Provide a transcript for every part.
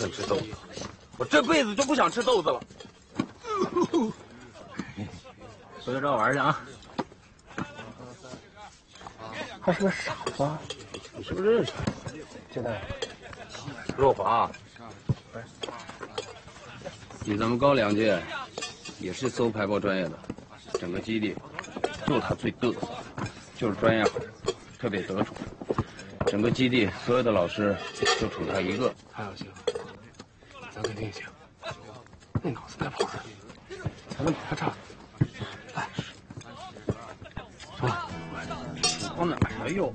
想吃豆子，我这辈子就不想吃豆子了。 回头找我玩去啊！ 他是个傻子， 你是不是认识？ 接待。 若华， 比咱们高2届，也是搜排爆专业的，整个基地就他最嘚瑟，就是专业好，特别得宠。整个基地所有的老师就宠他一个。 他要行，咱肯定行。那脑子带跑的，咱们比他差。来，走吧。 往哪儿哟？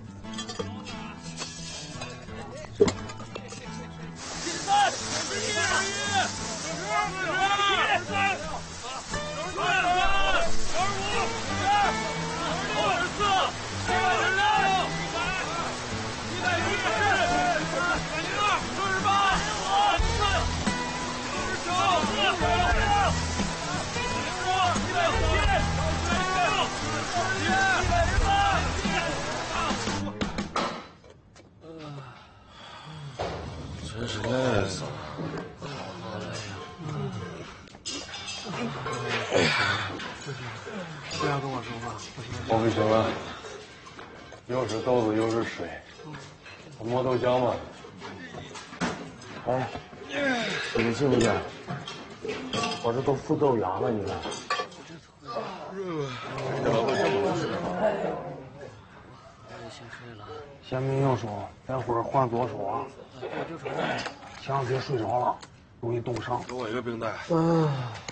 真是累死了。 不要跟我说话， 我不行了，又是豆子又是水，我磨豆浆吧。哎，你们信不信？我这都副豆芽了，你看。怎么会这么回事？先命右手，待会儿换左手啊。千万别睡着了，容易冻伤。 给我一个冰袋。